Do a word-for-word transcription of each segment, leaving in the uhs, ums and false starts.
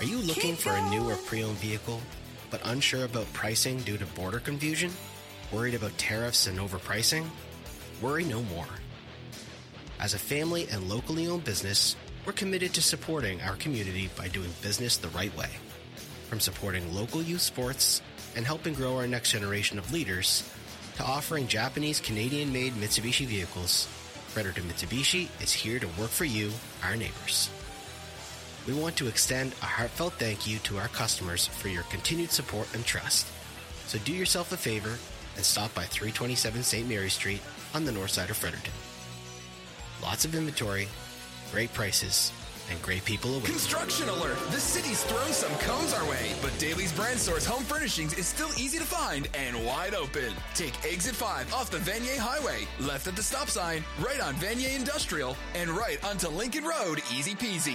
Are you looking for a new or pre-owned vehicle, but unsure about pricing due to border confusion? Worried about tariffs and overpricing? Worry no more. As a family and locally owned business, we're committed to supporting our community by doing business the right way. From supporting local youth sports and helping grow our next generation of leaders, to offering Japanese Canadian-made Mitsubishi vehicles, Fredericton Mitsubishi is here to work for you, our neighbors. We want to extend a heartfelt thank you to our customers for your continued support and trust. So do yourself a favor and stop by three twenty-seven Saint Mary Street on the north side of Fredericton. Lots of inventory, great prices, and great people away. Construction alert! The city's thrown some cones our way, but Daly's Brand Store's home furnishings is still easy to find and wide open. Take exit five off the Vanier Highway, left at the stop sign, right on Vanier Industrial, and right onto Lincoln Road, easy peasy.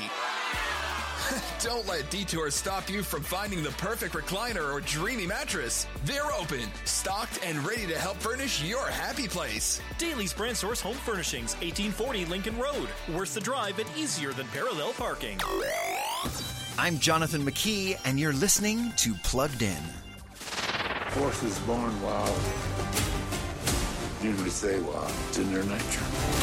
Don't let detours stop you from finding the perfect recliner or dreamy mattress. They're open, stocked, and ready to help furnish your happy place. Daly's Brand Source Home Furnishings, eighteen forty Lincoln Road. Worth the drive and easier than parallel parking. I'm Jonathan McKee, and you're listening to Plugged In. Horses born wild usually stay wild. It's in their nature.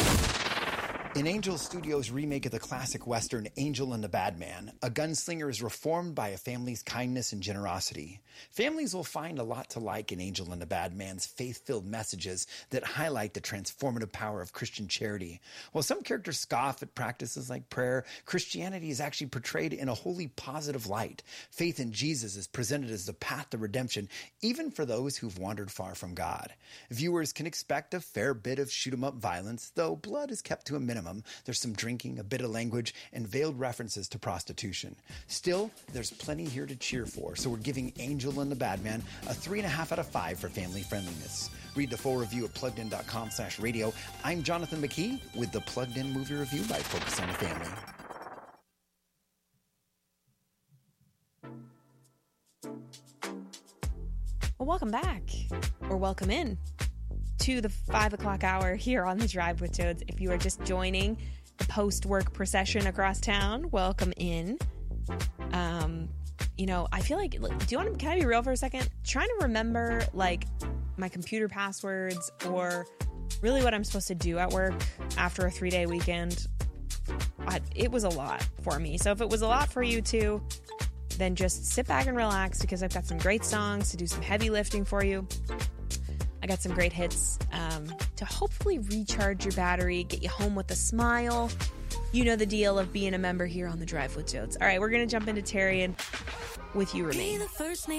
In Angel Studios' remake of the classic western Angel and the Bad Man, a gunslinger is reformed by a family's kindness and generosity. Families will find a lot to like in Angel and the Bad Man's faith-filled messages that highlight the transformative power of Christian charity. While some characters scoff at practices like prayer, Christianity is actually portrayed in a wholly positive light. Faith in Jesus is presented as the path to redemption, even for those who've wandered far from God. Viewers can expect a fair bit of shoot-'em-up violence, though blood is kept to a minimum. There's some drinking, a bit of language, and veiled references to prostitution. Still, there's plenty here to cheer for, so we're giving Angel and the Bad Man a three and a half out of five for family friendliness. Read the full review at pluggedin.com slash radio. I'm Jonathan McKee with the Plugged In Movie Review by Focus on the Family. Well, welcome back, or welcome in to the five o'clock hour here on The Drive with Jodes. If you are just joining the post-work procession across town, welcome in. Um, you know, I feel like, do you want to, can I be real for a second? Trying to remember, like, my computer passwords or really what I'm supposed to do at work after a three-day weekend, I, it was a lot for me. So if it was a lot for you too, then just sit back and relax, because I've got some great songs to do some heavy lifting for you. I got some great hits um, to hopefully recharge your battery, get you home with a smile. You know the deal of being a member here on The Drive with Jodes. All right, we're going to jump into Terry and With You Remain.